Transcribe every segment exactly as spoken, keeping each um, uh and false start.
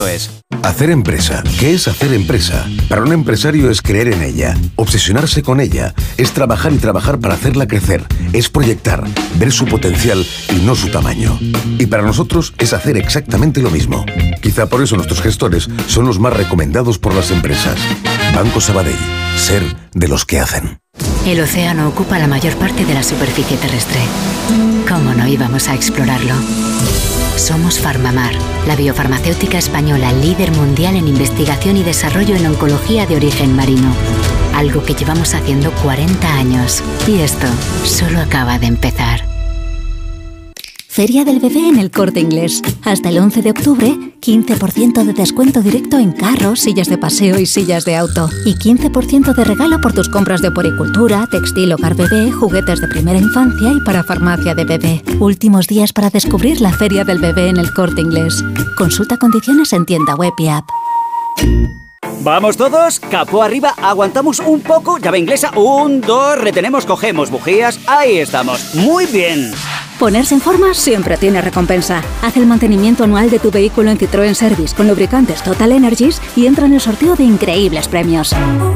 Es. Hacer empresa. ¿Qué es hacer empresa? Para un empresario es creer en ella, obsesionarse con ella, es trabajar y trabajar para hacerla crecer, es proyectar, ver su potencial y no su tamaño. Y para nosotros es hacer exactamente lo mismo. Quizá por eso nuestros gestores son los más recomendados por las empresas. Banco Sabadell. Ser de los que hacen. El océano ocupa la mayor parte de la superficie terrestre. ¿Cómo no íbamos a explorarlo? Somos Farmamar, la biofarmacéutica española líder mundial en investigación y desarrollo en oncología de origen marino. Algo que llevamos haciendo cuarenta años. Y esto solo acaba de empezar. Feria del Bebé en El Corte Inglés. Hasta el once de octubre, quince por ciento de descuento directo en carros, sillas de paseo y sillas de auto. Y quince por ciento de regalo por tus compras de puericultura, textil, hogar bebé, juguetes de primera infancia y para farmacia de bebé. Últimos días para descubrir la Feria del Bebé en El Corte Inglés. Consulta condiciones en tienda web y app. Vamos todos, capó arriba, aguantamos un poco, llave inglesa, un, dos, retenemos, cogemos bujías, ahí estamos, muy bien. Ponerse en forma siempre tiene recompensa. Haz el mantenimiento anual de tu vehículo en Citroën Service con lubricantes Total Energies y entra en el sorteo de increíbles premios.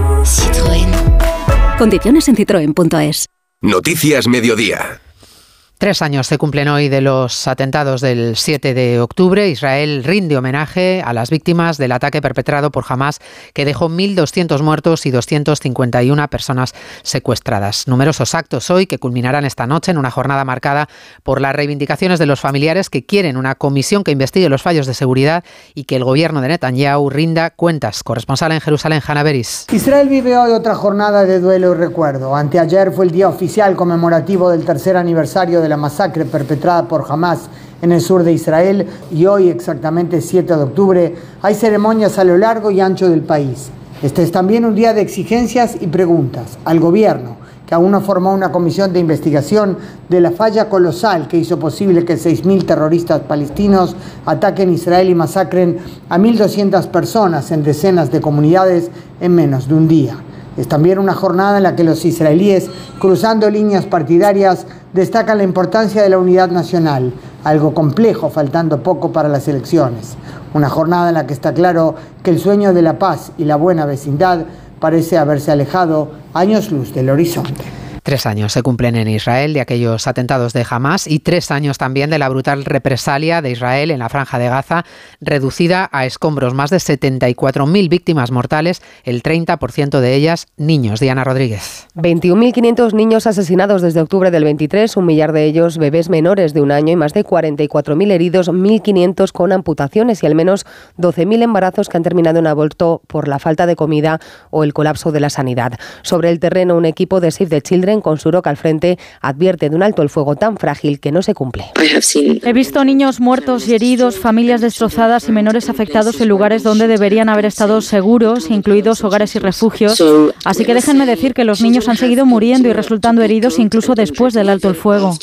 Citroën. Condiciones en citroen punto es. Noticias Mediodía. Tres años se cumplen hoy de los atentados del siete de octubre. Israel rinde homenaje a las víctimas del ataque perpetrado por Hamás, que dejó mil doscientos muertos y doscientas cincuenta y una personas secuestradas. Numerosos actos hoy que culminarán esta noche en una jornada marcada por las reivindicaciones de los familiares que quieren una comisión que investigue los fallos de seguridad y que el gobierno de Netanyahu rinda cuentas. Corresponsal en Jerusalén, Hanna Beris. Israel vive hoy otra jornada de duelo y recuerdo. Anteayer fue el día oficial conmemorativo del tercer aniversario de de la masacre perpetrada por Hamás en el sur de Israel y hoy, exactamente siete de octubre, hay ceremonias a lo largo y ancho del país. Este es también un día de exigencias y preguntas al gobierno, que aún no formó una comisión de investigación de la falla colosal que hizo posible que seis mil terroristas palestinos ataquen Israel y masacren a mil doscientas personas en decenas de comunidades en menos de un día. Es también una jornada en la que los israelíes, cruzando líneas partidarias, destacan la importancia de la unidad nacional, algo complejo, faltando poco para las elecciones. Una jornada en la que está claro que el sueño de la paz y la buena vecindad parece haberse alejado años luz del horizonte. Tres años se cumplen en Israel de aquellos atentados de Hamás y tres años también de la brutal represalia de Israel en la Franja de Gaza, reducida a escombros. Más de setenta y cuatro mil víctimas mortales, el treinta por ciento de ellas niños. Diana Rodríguez. veintiún mil quinientos niños asesinados desde octubre del veintitrés, un millar de ellos bebés menores de un año y más de cuarenta y cuatro mil heridos, mil quinientos con amputaciones y al menos doce mil embarazos que han terminado en aborto por la falta de comida o el colapso de la sanidad. Sobre el terreno, un equipo de Save the Children con Suroc al frente advierte de un alto el fuego tan frágil que no se cumple. He visto niños muertos y heridos, familias destrozadas y menores afectados en lugares donde deberían haber estado seguros, incluidos hogares y refugios. Así que déjenme decir que los niños han seguido muriendo y resultando heridos incluso después del alto el fuego.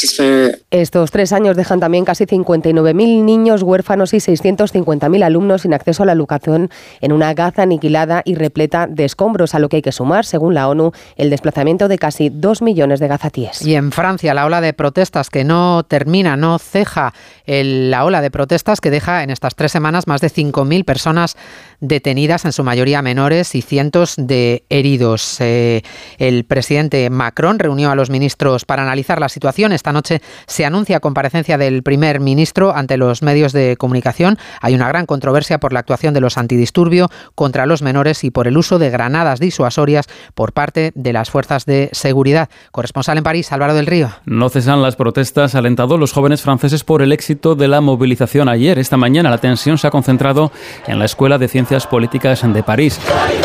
Estos tres años dejan también casi cincuenta y nueve mil niños huérfanos y seiscientos cincuenta mil alumnos sin acceso a la educación en una Gaza aniquilada y repleta de escombros, a lo que hay que sumar, según la ONU, el desplazamiento de casi dos millones de gazatíes. Y en Francia, la ola de protestas que no termina, no ceja, el, la ola de protestas que deja en estas tres semanas más de cinco mil personas detenidas, en su mayoría menores, y cientos de heridos. Eh, el presidente Macron reunió a los ministros para analizar la situación. Esta noche se anuncia comparecencia del primer ministro ante los medios de comunicación. Hay una gran controversia por la actuación de los antidisturbios contra los menores y por el uso de granadas disuasorias por parte de las fuerzas de seguridad. Corresponsal en París, Álvaro del Río. No cesan las protestas alentados los jóvenes franceses por el éxito de la movilización ayer. Esta mañana la tensión se ha concentrado en la Escuela de Ciencias Políticas de París.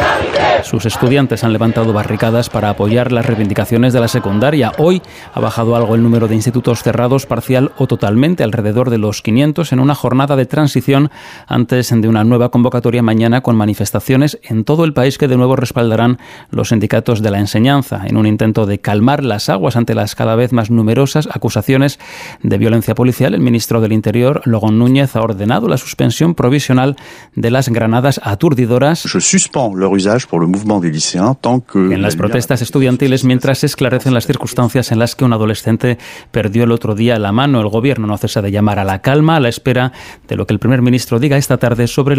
Sus estudiantes han levantado barricadas para apoyar las reivindicaciones de la secundaria. Hoy ha bajado algo el número de institutos cerrados parcial o totalmente, alrededor de los quinientos, en una jornada de transición antes de una nueva convocatoria mañana con manifestaciones en todo el país que de nuevo respaldarán los sindicatos de la enseñanza, en un intento de calmar las aguas ante las cada vez más numerosas acusaciones de violencia policial. El ministro del Interior, Laurent Núñez, ha ordenado la suspensión provisional de las granadas aturdidoras en las protestas estudiantiles mientras se esclarecen las circunstancias en las que un adolescente perdió el otro día la mano. El gobierno no cesa de llamar a la calma a la espera de lo que el primer ministro diga esta tarde sobre